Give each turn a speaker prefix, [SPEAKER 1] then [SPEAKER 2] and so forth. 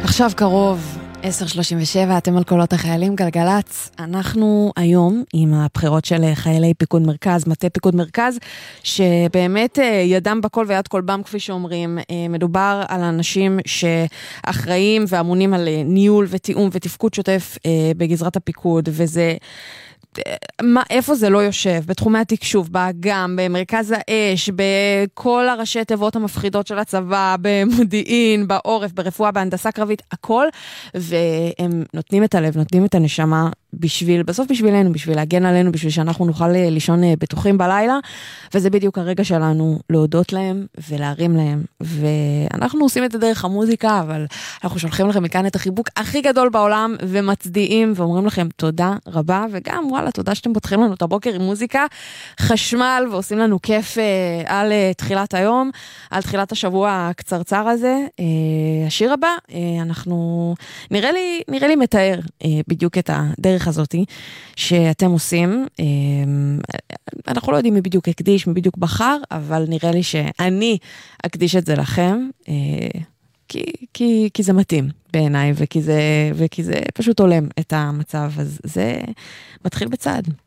[SPEAKER 1] עכשיו קרוב 10:37, אתם על קולות החיילים, גלגלץ. אנחנו היום עם הבחירות של חיילי פיקוד מרכז, מטה פיקוד מרכז, שבאמת ידם בכל ויד כל בם, כפי שאומרים. מדובר על אנשים שאחראים ואמונים על ניהול ותיאום ותפקוד שוטף בגזרת הפיקוד, וזה... איפה זה לא יושב? בתחומי התקשוב, באגם, במרכז האש, בכל הראשי תיבות המפחידות של הצבא, במודיעין, בעורף, ברפואה, בהנדסה קרבית, הכל, והם נותנים את הלב, נותנים את הנשמה בסוף בשבילנו, בשביל להגן עלינו, בשביל שאנחנו נוכל לישון בטוחים בלילה, וזה בדיוק הרגע שלנו להודות להם ולהרים להם, ואנחנו עושים את זה דרך המוזיקה, אבל אנחנו שולחים לכם מכאן את החיבוק הכי גדול בעולם, ומצדיעים ואומרים לכם תודה רבה, וגם וואלה, תודה שאתם פותחים לנו את הבוקר עם מוזיקה, חשמל, ועושים לנו כיף על תחילת היום, על תחילת השבוע הקצרצר הזה. השיר הבא, אנחנו נראה לי מתאר בדיוק את הדרך הזאת שאתם עושים. אנחנו לא יודעים מי בדיוק הקדיש, מי בדיוק בחר, אבל נראה לי שאני אקדיש את זה לכם, כי זה מתאים בעיניי, וכי זה פשוט עולם את המצב. אז זה מתחיל בצעד.